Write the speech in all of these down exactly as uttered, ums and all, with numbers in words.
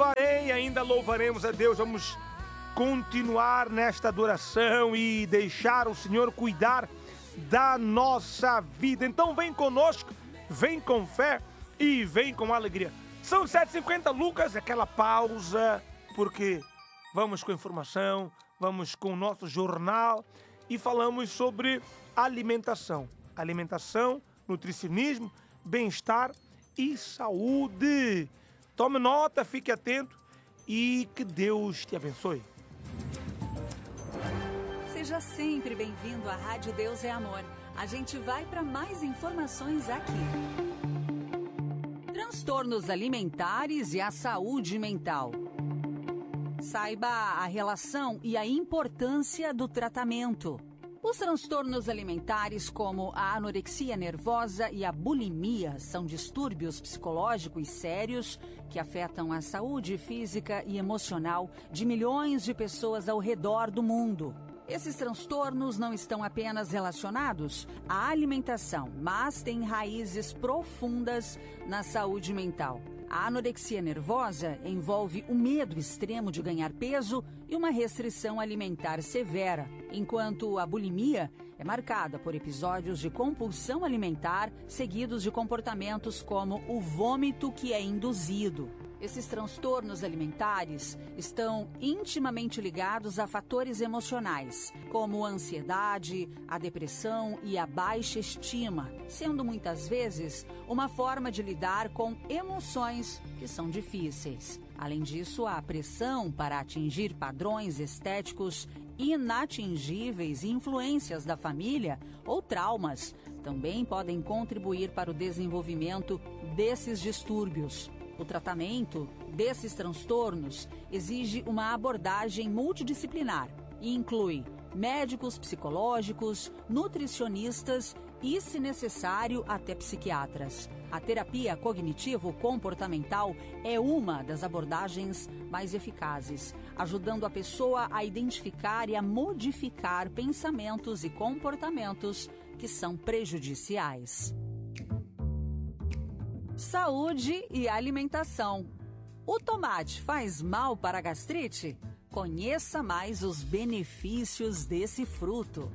louvarei, ainda louvaremos a Deus. Vamos continuar nesta adoração e deixar o Senhor cuidar da nossa vida. Então vem conosco, vem com fé e vem com alegria. São sete e cinquenta, Lucas, aquela pausa, porque vamos com informação, vamos com o nosso jornal e falamos sobre alimentação. Alimentação, nutricionismo, bem-estar e saúde. Tome nota, fique atento e que Deus te abençoe. Seja sempre bem-vindo à Rádio Deus é Amor. A gente vai para mais informações aqui. Transtornos alimentares e a saúde mental. Saiba a relação e a importância do tratamento. Os transtornos alimentares, como a anorexia nervosa e a bulimia, são distúrbios psicológicos sérios que afetam a saúde física e emocional de milhões de pessoas ao redor do mundo. Esses transtornos não estão apenas relacionados à alimentação, mas têm raízes profundas na saúde mental. A anorexia nervosa envolve o medo extremo de ganhar peso e uma restrição alimentar severa, enquanto a bulimia é marcada por episódios de compulsão alimentar seguidos de comportamentos como o vômito que é induzido. Esses transtornos alimentares estão intimamente ligados a fatores emocionais, como a ansiedade, a depressão e a baixa estima, sendo muitas vezes uma forma de lidar com emoções que são difíceis. Além disso, a pressão para atingir padrões estéticos inatingíveis e influências da família ou traumas também podem contribuir para o desenvolvimento desses distúrbios. O tratamento desses transtornos exige uma abordagem multidisciplinar e inclui médicos psicológicos, nutricionistas e, se necessário, até psiquiatras. A terapia cognitivo-comportamental é uma das abordagens mais eficazes, ajudando a pessoa a identificar e a modificar pensamentos e comportamentos que são prejudiciais. Saúde e alimentação. O tomate faz mal para a gastrite? Conheça mais os benefícios desse fruto.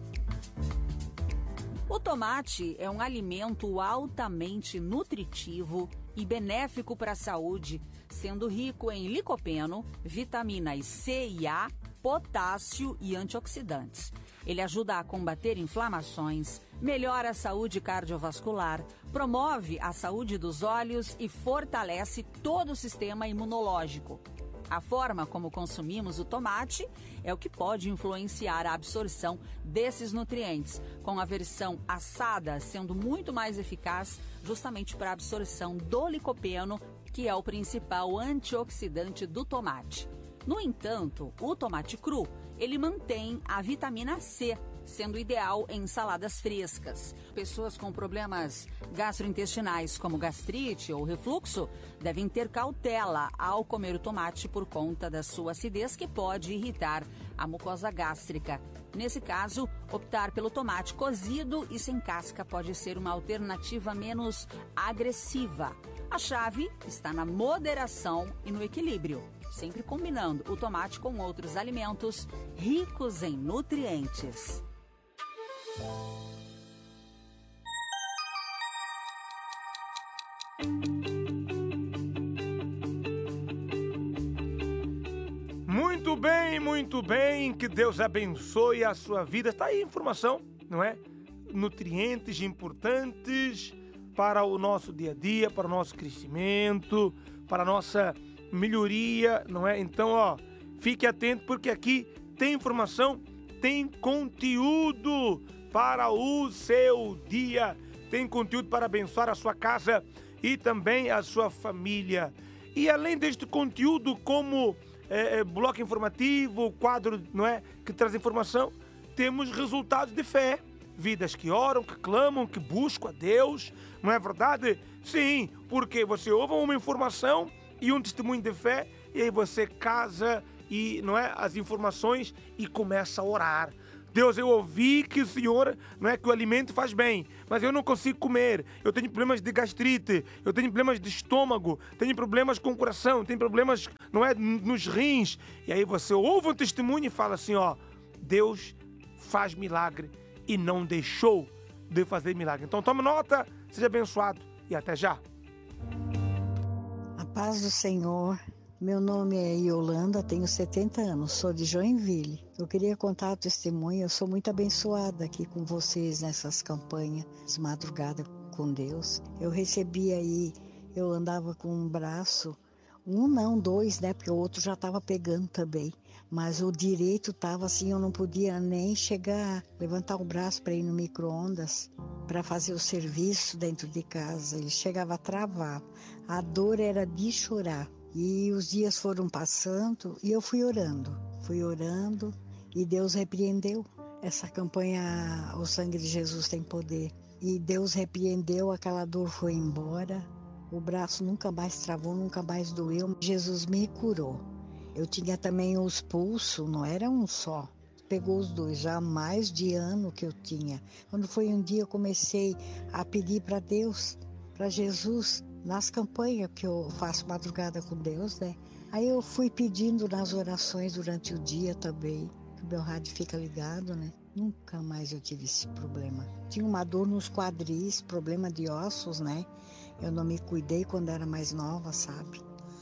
O tomate é um alimento altamente nutritivo e benéfico para a saúde, sendo rico em licopeno, vitaminas C e A, potássio e antioxidantes. Ele ajuda a combater inflamações, melhora a saúde cardiovascular, promove a saúde dos olhos e fortalece todo o sistema imunológico. A forma como consumimos o tomate é o que pode influenciar a absorção desses nutrientes, com a versão assada sendo muito mais eficaz justamente para a absorção do licopeno, que é o principal antioxidante do tomate. No entanto, o tomate cru, ele mantém a vitamina C, sendo ideal em saladas frescas. Pessoas com problemas gastrointestinais, como gastrite ou refluxo, devem ter cautela ao comer o tomate por conta da sua acidez, que pode irritar a mucosa gástrica. Nesse caso, optar pelo tomate cozido e sem casca pode ser uma alternativa menos agressiva. A chave está na moderação e no equilíbrio, sempre combinando o tomate com outros alimentos ricos em nutrientes. Muito bem, muito bem, que Deus abençoe a sua vida. Está aí a informação, não é? Nutrientes importantes para o nosso dia a dia, para o nosso crescimento, para a nossa melhoria, não é? Então, ó, fique atento, porque aqui tem informação, tem conteúdo para o seu dia, tem conteúdo para abençoar a sua casa e também a sua família. E além deste conteúdo, como é, é, bloco informativo, quadro, não é, que traz informação, temos resultados de fé. Vidas que oram, que clamam, que buscam a Deus, não é verdade? Sim, porque você ouve uma informação e um testemunho de fé, e aí você casa e, não é, as informações e começa a orar. Deus, eu ouvi que o Senhor, não é que o alimento faz bem, mas eu não consigo comer. Eu tenho problemas de gastrite, eu tenho problemas de estômago, tenho problemas com o coração, tenho problemas, não é, nos rins. E aí você ouve um testemunho e fala assim, ó, Deus faz milagre e não deixou de fazer milagre. Então tome nota, seja abençoado e até já. A paz do Senhor. Meu nome é Yolanda, tenho setenta anos, sou de Joinville. Eu queria contar o testemunho, eu sou muito abençoada aqui com vocês nessas campanhas de madrugada com Deus. Eu recebi aí, eu andava com um braço, um não, dois, né, porque o outro já estava pegando também. Mas o direito estava assim, eu não podia nem chegar, levantar o braço para ir no micro-ondas, para fazer o serviço dentro de casa. Ele chegava a travar, a dor era de chorar. E os dias foram passando e eu fui orando, fui orando e Deus repreendeu. Essa campanha, o sangue de Jesus tem poder. E Deus repreendeu, aquela dor foi embora, o braço nunca mais travou, nunca mais doeu. Jesus me curou. Eu tinha também os pulsos, não era um só. Pegou os dois, já há mais de ano que eu tinha. Quando foi um dia eu comecei a pedir para Deus, para Jesus, nas campanhas que eu faço madrugada com Deus, né? Aí eu fui pedindo nas orações durante o dia também, que o meu rádio fica ligado, né? Nunca mais eu tive esse problema. Tinha uma dor nos quadris, problema de ossos, né? Eu não me cuidei quando era mais nova, sabe?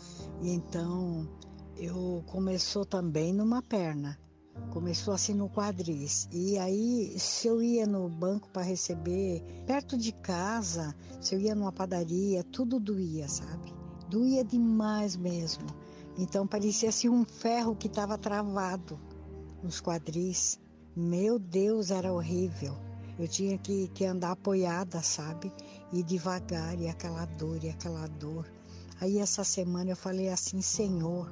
E então, eu começou também numa perna. Começou assim no quadris. E aí, se eu ia no banco para receber, perto de casa, se eu ia numa padaria, tudo doía, sabe? Doía demais mesmo. Então, parecia assim um ferro que estava travado nos quadris. Meu Deus, era horrível. Eu tinha que, que andar apoiada, sabe? E devagar, e aquela dor, e aquela dor. Aí, essa semana, eu falei assim, Senhor,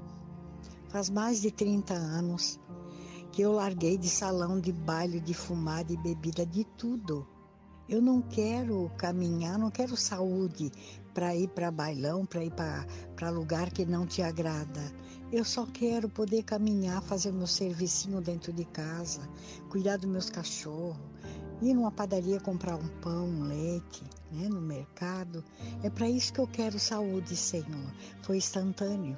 faz mais de trinta anos que eu larguei de salão, de baile, de fumar, de bebida, de tudo. Eu não quero caminhar, não quero saúde para ir para bailão, para ir para lugar que não te agrada. Eu só quero poder caminhar, fazer meu servicinho dentro de casa, cuidar dos meus cachorros, ir numa padaria comprar um pão, um leite, né, no mercado. É para isso que eu quero saúde, Senhor. Foi instantâneo.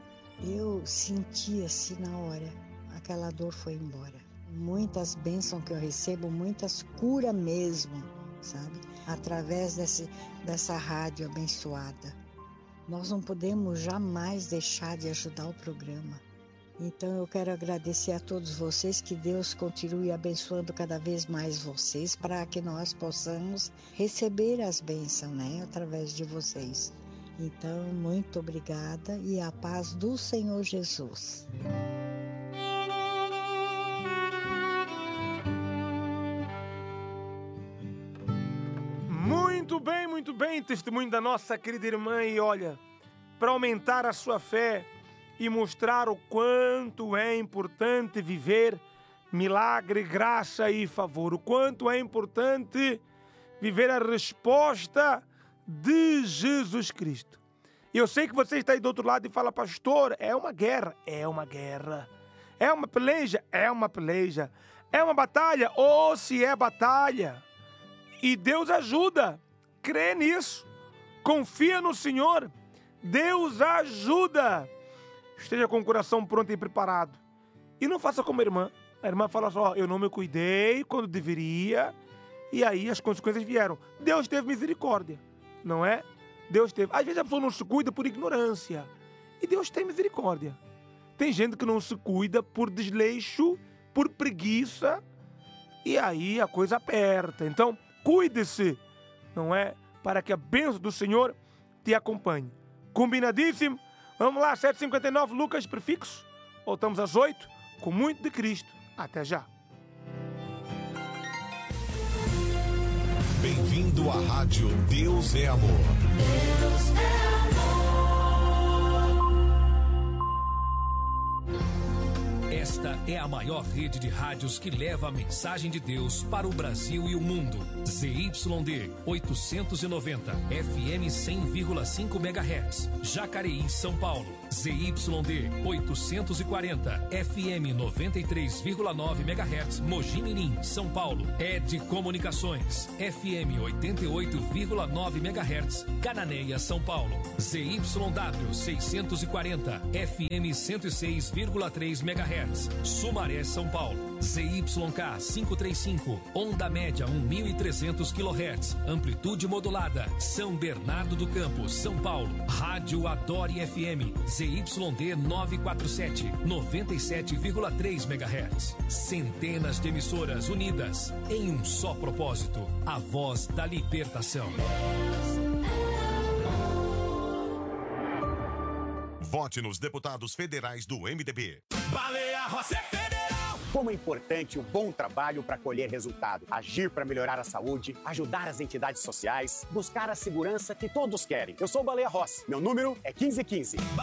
Eu senti assim na hora. Aquela dor foi embora. Muitas bênçãos que eu recebo, muitas curas mesmo, sabe? Através desse, dessa rádio abençoada. Nós não podemos jamais deixar de ajudar o programa. Então eu quero agradecer a todos vocês, que Deus continue abençoando cada vez mais vocês, para que nós possamos receber as bênçãos, né? Através de vocês. Então, muito obrigada e a paz do Senhor Jesus. Muito bem, muito bem, testemunho da nossa querida irmã. E olha, para aumentar a sua fé e mostrar o quanto é importante viver milagre, graça e favor, o quanto é importante viver a resposta de Jesus Cristo. E eu sei que você está aí do outro lado e fala, pastor, é uma guerra. É uma guerra. É uma peleja. É uma peleja. É uma batalha. Ou se é batalha. E Deus ajuda. Crê nisso. Confia no Senhor. Deus ajuda. Esteja com o coração pronto e preparado. E não faça como a irmã. A irmã fala só, eu não me cuidei quando deveria. E aí as consequências vieram. Deus teve misericórdia. Não é? Deus teve. Às vezes a pessoa não se cuida por ignorância. E Deus tem misericórdia. Tem gente que não se cuida por desleixo, por preguiça. E aí a coisa aperta. Então, cuide-se, não é? Para que a bênção do Senhor te acompanhe. Combinadíssimo? Vamos lá, sete e cinquenta e nove, Lucas, prefixo. Voltamos às oito, com muito de Cristo. Até já. Bem-vindo à Rádio Deus é Amor. Deus é amor. Esta é a maior rede de rádios que leva a mensagem de Deus para o Brasil e o mundo. Z Y D oitocentos e noventa, F M cem vírgula cinco megahertz, Jacareí, São Paulo. Z Y D oitocentos e quarenta, F M noventa e três vírgula nove megahertz, Mogi Mirim, São Paulo. Ed Comunicações, F M oitenta e oito vírgula nove megahertz, Cananéia, São Paulo. Z Y W seiscentos e quarenta, F M cento e seis vírgula três megahertz, Sumaré, São Paulo. Z Y K quinhentos e trinta e cinco, onda média mil e trezentos quilohertz, amplitude modulada, São Bernardo do Campo, São Paulo. Rádio Adore F M, Z Y D novecentos e quarenta e sete, noventa e sete vírgula três megahertz. Centenas de emissoras unidas em um só propósito, a voz da libertação. Vote nos deputados federais do M D B. Baleia Rossi é federal! Como é importante o bom trabalho para colher resultado. Agir para melhorar a saúde, ajudar as entidades sociais, buscar a segurança que todos querem. Eu sou o Baleia Rossi. Meu número é quinze quinze.